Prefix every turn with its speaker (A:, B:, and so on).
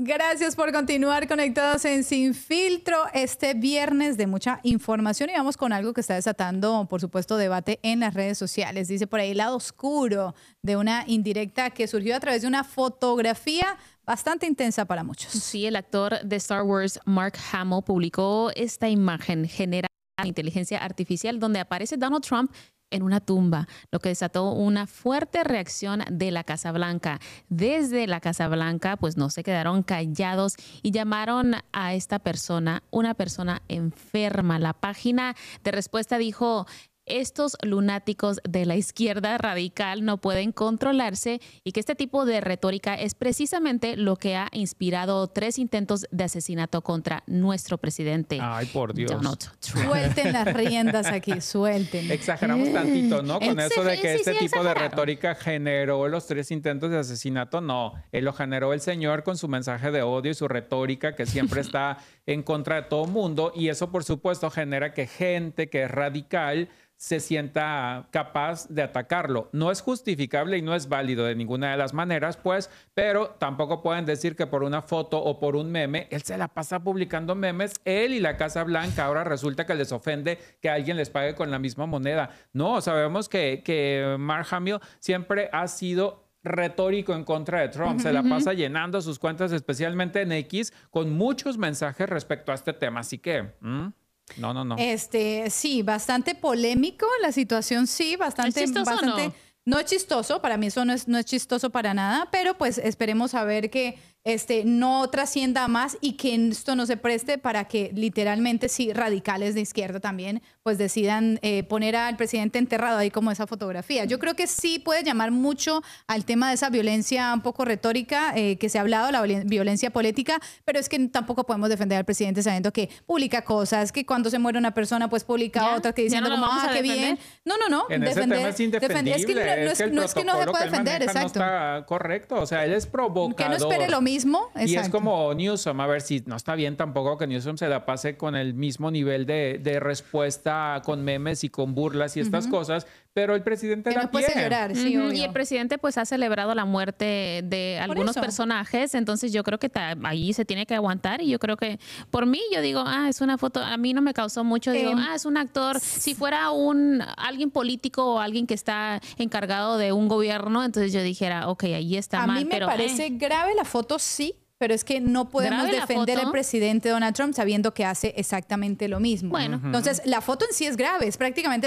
A: Gracias por continuar conectados en Sin Filtro este viernes de mucha información y vamos con algo que está desatando, por supuesto, debate en las redes sociales. Dice por ahí el lado oscuro de una indirecta que surgió a través de una fotografía bastante intensa para muchos.
B: Sí, el actor de Star Wars, Mark Hamill, publicó esta imagen generada por inteligencia artificial donde aparece Donald Trump en una tumba, lo que desató una fuerte reacción de la Casa Blanca. Desde la Casa Blanca, pues no se quedaron callados y llamaron a esta persona una persona enferma. La página de respuesta dijo: estos lunáticos de la izquierda radical no pueden controlarse y que este tipo de retórica es precisamente lo que ha inspirado 3 intentos de asesinato contra nuestro presidente.
C: Ay, por Dios.
B: Donald Trump.
A: Suelten las riendas aquí, suelten.
C: Exageramos tantito, ¿no? Con eso de que este tipo de
B: exageraron.
C: retórica generó los 3 intentos de asesinato. No, lo generó el señor con su mensaje de odio y su retórica que siempre está en contra de todo mundo. Y eso, por supuesto, genera que gente que es radical se sienta capaz de atacarlo. No es justificable y no es válido de ninguna de las maneras, pues, pero tampoco pueden decir que por una foto o por un meme, él se la pasa publicando memes, él y la Casa Blanca, ahora resulta que les ofende que alguien les pague con la misma moneda. No, sabemos que Mark Hamill siempre ha sido retórico en contra de Trump. Se la pasa llenando sus cuentas, especialmente en X, con muchos mensajes respecto a este tema. Así que... No.
A: Sí, bastante polémico la situación, sí, bastante...
B: ¿Es chistoso o no?
A: No es chistoso, para mí eso no es chistoso para nada, pero pues esperemos a ver que no trascienda más y que esto no se preste para que literalmente sí radicales de izquierda también pues decidan poner al presidente enterrado ahí como esa fotografía. Yo creo que sí puede llamar mucho al tema de esa violencia un poco retórica que se ha hablado, la violencia política, pero es que tampoco podemos defender al presidente sabiendo que publica cosas, que cuando se muere una persona pues publica otras que diciendo como, qué bien. No.
C: En ese tema es indefendible.
A: Es que no es que no se puede defender, exacto.
C: No está correcto, o sea, él es provocador.
A: Que no espere lo mismo, exacto.
C: Y es como Newsom, a ver si no está bien tampoco que Newsom se la pase con el mismo nivel de respuesta con memes y con burlas y estas cosas, pero el presidente
A: que
C: la
A: no puede
C: tiene.
A: llorar, sí, obvio.
B: Y el presidente pues ha celebrado la muerte de algunos personajes, entonces yo creo que ahí se tiene que aguantar y yo creo que por mí yo digo, es una foto, a mí no me causó mucho, digo, es un actor, si fuera alguien político o alguien que está encargado de un gobierno, entonces yo dijera, ok, ahí está mal.
A: A mí me parece grave la foto, sí, pero es que no podemos
B: ¿Grave la
A: defender
B: foto?
A: al presidente Donald Trump sabiendo que hace exactamente lo mismo.
B: Bueno.
A: Entonces, la foto en sí es grave, es prácticamente